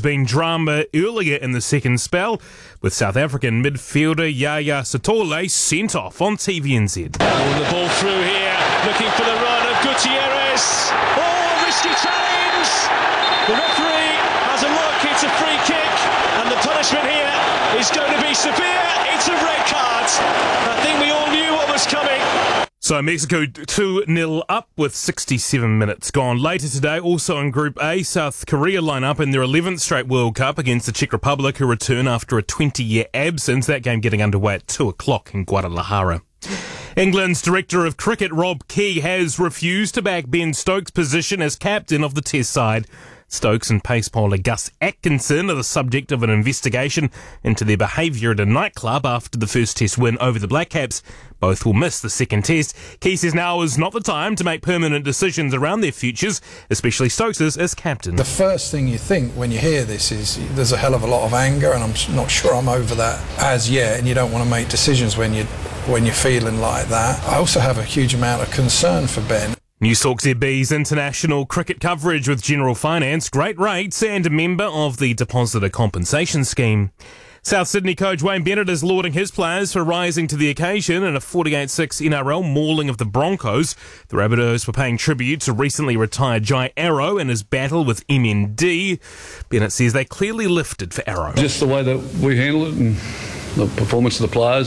been drama earlier in the second spell, with South African midfielder Yaya Sithole sent off on TVNZ. The ball through here, looking for the run of Gutierrez. Oh, risky challenge! The referee has a look, it's a free kick, and the punishment here is going to be severe. It's a red card. I think we all knew what was coming. So Mexico 2-0 up with 67 minutes gone. Later today, also in Group A, South Korea line up in their 11th straight World Cup against the Czech Republic, who return after a 20-year absence. That game getting underway at 2 o'clock in Guadalajara. England's Director of Cricket, Rob Key, has refused to back Ben Stokes' position as captain of the Test side. Stokes and pace bowler Gus Atkinson are the subject of an investigation into their behaviour at a nightclub after the first Test win over the Black Caps. Both will miss the second Test. Key says now is not the time to make permanent decisions around their futures, especially Stokes's as captain. The first thing you think when you hear this is there's a hell of a lot of anger, and I'm not sure I'm over that as yet, and you don't want to make decisions when you're feeling like that. I also have a huge amount of concern for Ben. Newstalk ZB's international cricket coverage with General Finance, great rates and a member of the Depositor Compensation Scheme. South Sydney coach Wayne Bennett is lauding his players for rising to the occasion in a 48-6 NRL mauling of the Broncos. The Rabbitohs were paying tribute to recently retired Jai Arrow in his battle with MND. Bennett says they clearly lifted for Arrow. Just the way that we handle it and the performance of the players.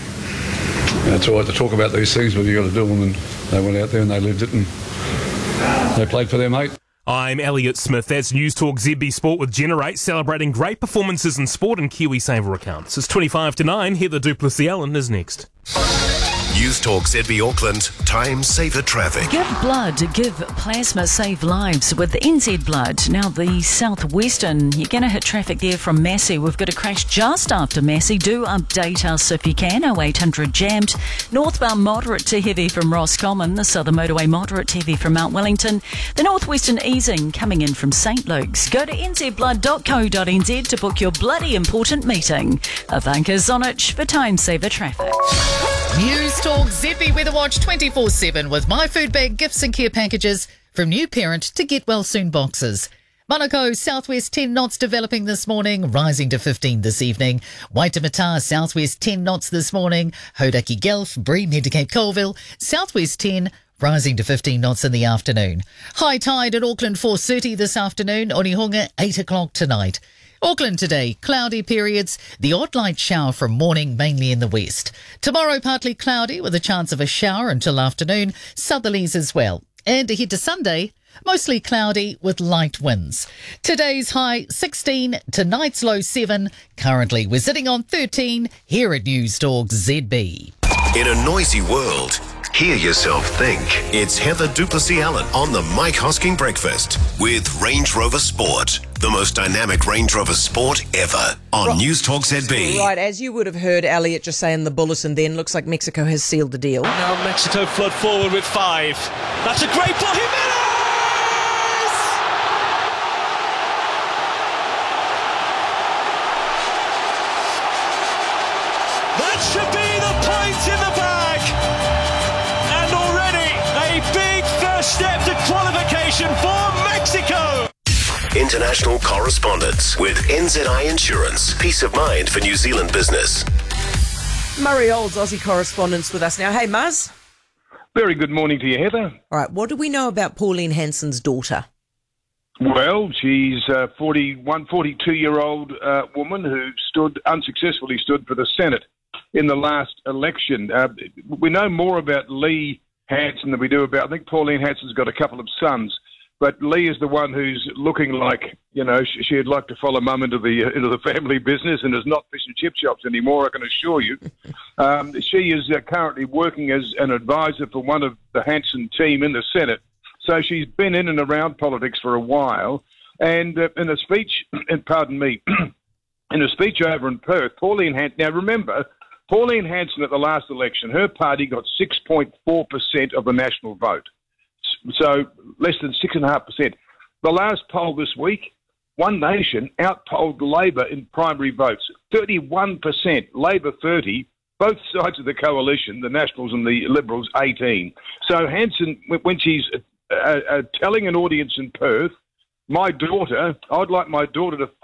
It's all right to talk about these things, but you've got to do them, and they went out there and they lived it and they played for their mate. I'm Elliot Smith. That's Newstalk ZB Sport with Generate, celebrating great performances in sport and KiwiSaver accounts. It's 25 to 9. Heather Duplessis Allen is next. Newstalk ZB Auckland, time saver traffic. Give blood, give plasma, save lives with NZ Blood. Now the southwestern, you're going to hit traffic there from Massey. We've got a crash just after Massey. Do update us if you can. 0800 jammed. Northbound moderate to heavy from Roscommon. The southern motorway moderate to heavy from Mount Wellington. The northwestern easing coming in from St Luke's. Go to nzblood.co.nz to book your bloody important meeting. Ivanka Zonich for time saver traffic. Newstalk ZB Weather Watch 24/7 with My Food Bag gifts and care packages from new parent to Get Well Soon boxes. Monaco, southwest 10 knots developing this morning, rising to 15 this evening. Waitemata, southwest 10 knots this morning. Hodaki Gulf, Bream head to Cape Colville, southwest 10, rising to 15 knots in the afternoon. High tide at Auckland 4:30 this afternoon, Onehunga 8 o'clock tonight. Auckland today, cloudy periods, the odd light shower from morning, mainly in the west. Tomorrow, partly cloudy with a chance of a shower until afternoon, southerlies as well. And ahead to Sunday, mostly cloudy with light winds. Today's high 16, tonight's low 7. Currently, we're sitting on 13 here at Newstalk ZB. In a noisy world, hear yourself think. It's Heather Duplessis Allen on the Mike Hosking Breakfast with Range Rover Sport. The most dynamic Range Rover Sport ever on Newstalk ZB. Right, as you would have heard Elliot just say in the bulletin then, looks like Mexico has sealed the deal. Now Mexico flood forward with 5. That's a great ball. Jimenez! That should be the point in the bag. And already a big first step to qualification for Mexico. International correspondence with NZI Insurance. Peace of mind for New Zealand business. Murray Olds, Aussie correspondent's with us now. Hey, Muzz. Very good morning to you, Heather. All right, what do we know about Pauline Hanson's daughter? Well, she's a 42-year-old woman who unsuccessfully stood for the Senate in the last election. We know more about Lee Hanson than we do about, I think Pauline Hanson's got a couple of sons. But Lee is the one who's looking like, she'd like to follow mum into the family business and is not fish and chip shops anymore, I can assure you. She is currently working as an advisor for one of the Hanson team in the Senate. So she's been in and around politics for a while. And in a speech, in a speech over in Perth, Pauline Hanson, now remember, Pauline Hanson at the last election, her party got 6.4% of the national vote. So less than 6.5%. The last poll this week, One Nation outpolled Labor in primary votes, 31%, Labor 30, both sides of the coalition, the Nationals and the Liberals, 18. So Hanson, when she's telling an audience in Perth, I'd like my daughter to